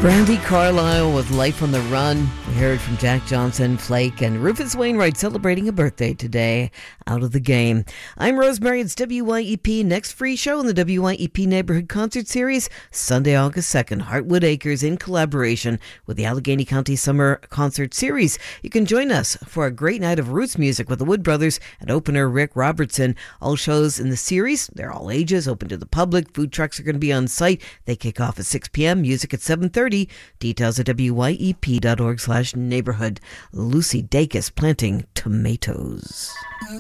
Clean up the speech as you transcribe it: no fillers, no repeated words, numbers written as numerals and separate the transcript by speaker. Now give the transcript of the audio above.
Speaker 1: Brandy Carlisle with Life on the Run. We heard from Jack Johnson, Flake, and Rufus Wainwright celebrating a birthday today. Out of the game. I'm Rosemary. It's WYEP. Next free show in the WYEP Neighborhood Concert Series, Sunday, August 2nd. Heartwood Acres in collaboration with the Allegheny County Summer Concert Series. You can join us for a great night of roots music with the Wood Brothers and opener Rick Robertson. All shows in the series, they're all ages, open to the public. Food trucks are going to be on site. They kick off at 6 p.m. Music at 7:30. Details at wyep.org/neighborhood. Lucy Dacus planting tomatoes.